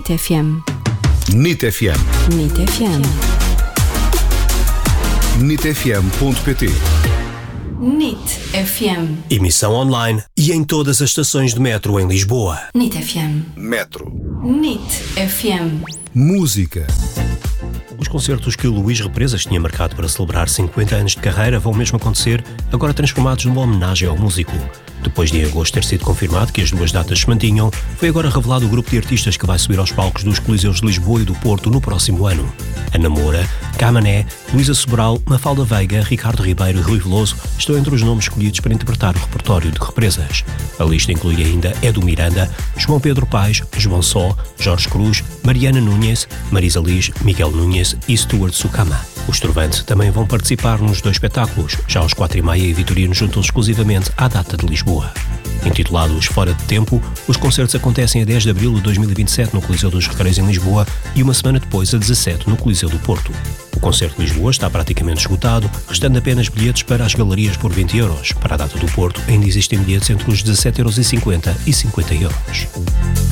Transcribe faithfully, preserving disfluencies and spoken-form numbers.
NIT F M. NIT F M. NIT F M. NIT F M ponto P T. NIT F M. Emissão online e em todas as estações de metro em Lisboa. NIT F M. Metro. NIT F M. Música. Os concertos que o Luís Represas tinha marcado para celebrar cinquenta anos de carreira vão mesmo acontecer, agora transformados numa homenagem ao músico. Depois de em agosto ter sido confirmado que as duas datas se mantinham, foi agora revelado o grupo de artistas que vai subir aos palcos dos Coliseus de Lisboa e do Porto no próximo ano. Ana Moura, Camané, Luísa Sobral, Mafalda Veiga, Ricardo Ribeiro e Rui Veloso estão entre os nomes escolhidos para interpretar o repertório de Represas. A lista inclui ainda Edu Miranda, João Pedro Paes, João Só, Jorge Cruz, Mariana Núñez, Marisa Liz, Miguel Núñez e Stuart Sukama. Os Trovante também vão participar nos dois espetáculos. Já os Quatro e Meia e Vitorino juntam-se exclusivamente à data de Lisboa. Intitulados Fora de Tempo, os concertos acontecem a dez de abril de dois mil e vinte e sete no Coliseu dos Recreios em Lisboa e uma semana depois, a dezassete, no Coliseu do Porto. O concerto de Lisboa está praticamente esgotado, restando apenas bilhetes para as galerias por vinte euros. Para a data do Porto, ainda existem bilhetes entre os dezassete euros e cinquenta e cinquenta euros.